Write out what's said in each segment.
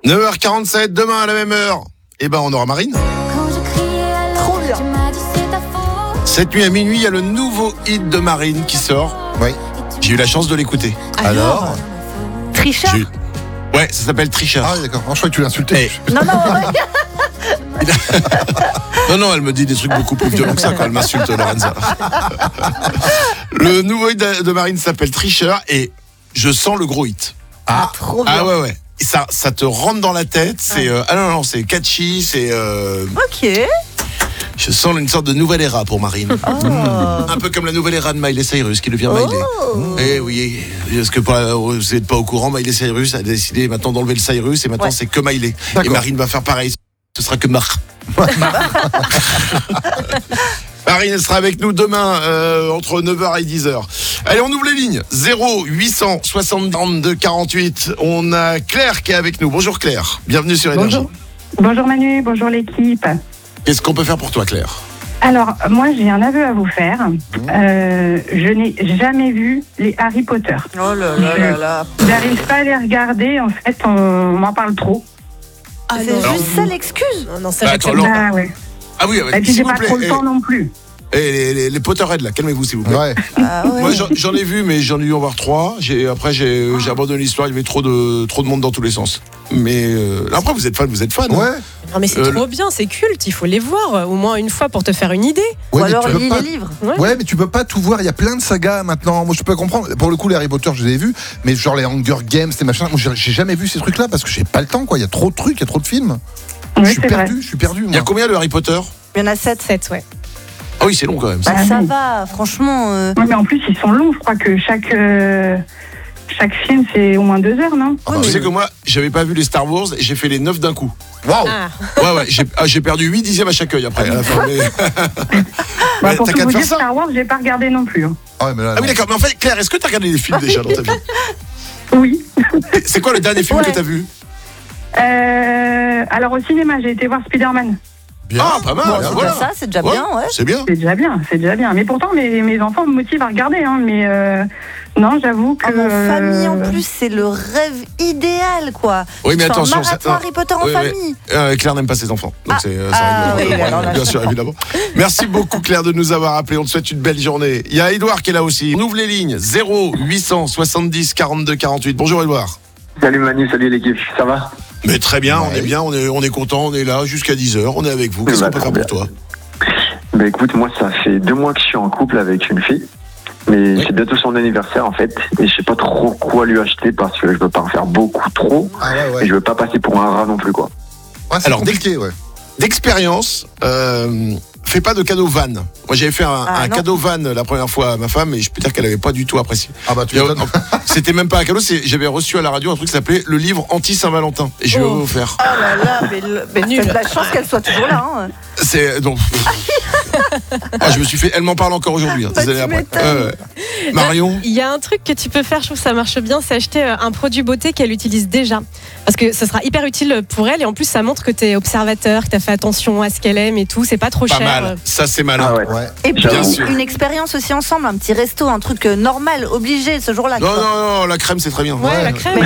9h47, demain à la même heure, on aura Marine. Trop bien. Cette nuit à minuit, il y a le nouveau hit de Marine qui sort. Oui. J'ai eu la chance de l'écouter. Alors Trichard. Ouais, ça s'appelle Trichard. Ah oui, d'accord. Je crois que tu l'insultais. Non. Non, elle me dit des trucs beaucoup plus violents que ça quand elle m'insulte, Lorenza. Le nouveau hit de Marine s'appelle Tricheur et je sens le gros hit. Trop bien. Ah ouais. Ça te rentre dans la tête. C'est non, c'est catchy. C'est. Ok. Je sens une sorte de nouvelle era pour Marine. Un peu comme la nouvelle era de Miley Cyrus qui devient Miley. Eh oui, parce que vous n'êtes pas au courant, Miley Cyrus a décidé maintenant d'enlever le Cyrus et maintenant c'est que Miley. D'accord. Et Marine va faire pareil. Ce sera que Marc. Marine elle sera avec nous demain entre 9h et 10h. Allez, on ouvre les lignes. 0800 62 48. On a Claire qui est avec nous. Bonjour Claire. Bienvenue sur Énergie. Bonjour Manu, bonjour l'équipe. Qu'est-ce qu'on peut faire pour toi Claire? Alors, moi j'ai un aveu à vous faire. Je n'ai jamais vu les Harry Potter. Oh là. J'arrive pas à les regarder, en fait, on m'en parle trop. C'est juste ça l'excuse. Non, ça Bah, j'accepte attends, pas. Ah ouais. Ah oui, Et puis j'ai s'il vous pas plaît. trop le temps non plus. Les Potterheads là, calmez-vous s'il vous plaît. Ouais. Moi j'en ai vu mais j'en ai eu en voir 3. Après j'ai abandonné l'histoire, il y avait trop de monde dans tous les sens. Mais après vous êtes fan. Ouais. Non, mais c'est trop bien, c'est culte, il faut les voir au moins une fois pour te faire une idée. Ouais, Ou mais alors tu peux lis pas- les livres. Ouais, mais tu peux pas tout voir. Il y a plein de sagas maintenant. Moi, je peux comprendre. Pour le coup, les Harry Potter, je les ai vus. Mais genre les Hunger Games, les machins. Moi, j'ai jamais vu ces trucs-là parce que j'ai pas le temps, quoi. Il y a trop de trucs, il y a trop de films. Oui, Je suis c'est vrai. perdu. Il y a Moi. combien de Harry Potter? Il y en a 7. 7, ouais. Ah oui, c'est long quand même. Ça. Bah, ça oui. va, franchement. Ouais, mais en plus, ils sont longs. Je crois que chaque film, c'est au moins 2 heures, non? Tu sais que moi, j'avais pas vu les Star Wars et j'ai fait les 9 d'un coup. Waouh. Ah, Ouais, j'ai perdu 8 dixièmes à chaque œil après à la fin. Mais... Bah, pour t'as tout qu'à vous faire dire, ça. Star Wars, j'ai pas regardé non plus. Ah, ouais, mais là, Ah oui non. d'accord, mais en fait Claire, est-ce que t'as regardé les films déjà dans ta vie? Oui. C'est quoi le dernier film Ouais. que t'as vu? Alors au cinéma, j'ai été voir Spider-Man. Bien. Ah, pas mal. Bon, hein, c'est voilà. déjà ça, c'est déjà Ouais, bien, ouais. C'est bien. C'est déjà bien. Mais pourtant, mes enfants me motivent à regarder. Hein, mais non, j'avoue que... En famille, en plus, c'est le rêve idéal, quoi. Oui, mais Tu fais un attention, marathon ça- Harry Potter en Oui, oui. famille. Claire n'aime pas ses enfants. Donc ça ah, rigole. oui, alors là, Bien je sûr, évidemment. Merci beaucoup Claire de nous avoir appelé. On te souhaite une belle journée. Il y a Édouard qui est là aussi. On ouvre les lignes. 0800 70 42 48. Bonjour Édouard. Salut Manu, salut l'équipe, ça va? Mais très bien, on Ouais. est bien, on est content, on est là jusqu'à 10h, on est avec vous. Qu'est-ce qu'on peut faire pour toi? Bah écoute, moi ça fait 2 mois que je suis en couple avec une fille, mais Oui. c'est bientôt son anniversaire en fait, et je sais pas trop quoi lui acheter parce que je veux pas en faire beaucoup trop, Ah ouais. et je veux pas passer pour un rat non plus quoi. Ouais, c'est Alors, compliqué, ouais. D'expérience, fais pas de cadeau van. Moi j'avais fait un non. cadeau van la première fois à ma femme et je peux dire qu'elle avait pas du tout apprécié. Ah bah tu Et, m'étonnes. C'était même pas un cadeau, j'avais reçu à la radio un truc qui s'appelait le livre anti-Saint-Valentin et je lui ai offert. Oh là là, mais Nul. c'est de la chance qu'elle soit toujours là. Hein. C'est donc. Je me suis fait. Elle m'en parle encore aujourd'hui. Des Bah, années tu après. m'étonnes. Marion. il y a un truc que tu peux faire, je trouve que ça marche bien, c'est acheter un produit beauté qu'elle utilise déjà. Parce que ça sera hyper utile pour elle et en plus ça montre que tu es observateur, que tu as fait attention à ce qu'elle aime et tout, c'est pas trop Pas cher. mal. Ça c'est malin. Ah ouais. Ouais. Et puis Bien sûr. une expérience aussi ensemble, un petit resto, un truc normal, obligé ce jour-là. Non, quoi. non, la crème c'est très bien. Ouais, la crème.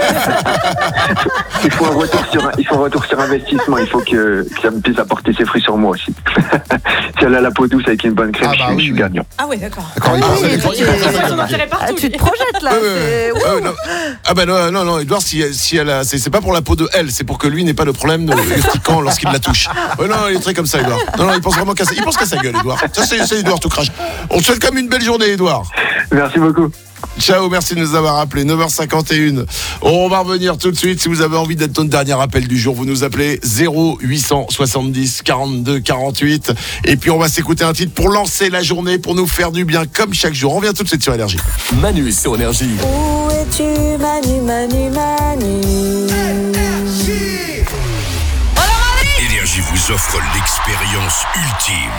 Il faut un retour sur investissement, il faut que ça me puisse apporter ses fruits sur moi aussi. Si elle a la peau douce avec une bonne crème, Ah bah je oui. suis gagnant. Ah ouais, d'accord. D'accord, il Ah pense oui, à toi, l'effort. tu- Il voit son intérêt Ah, partout. tu te projettes là. Ouais, c'est- ouais, ouais, non. Ah bah non, Edouard, si elle a, c'est pas pour la peau de elle, c'est pour que lui n'ait pas de problème de piquant lorsqu'il la touche. Ouais, non, il est très comme ça, Edouard. Non, il pense vraiment qu'à ça. Il pense qu'à sa gueule, Edouard. Ça, c'est Edouard tout crache. On te souhaite quand même une belle journée, Edouard. Merci beaucoup. Ciao, merci de nous avoir appelés. 9h51. On va revenir tout de suite. Si vous avez envie d'être notre dernier appel du jour, vous nous appelez 0800 70 42 48. Et puis on va s'écouter un titre pour lancer la journée, pour nous faire du bien comme chaque jour. On revient tout de suite sur Énergie. Manu sur Énergie. Où es-tu, Manu, Manu, Manu? Énergie vous offre l'expérience ultime.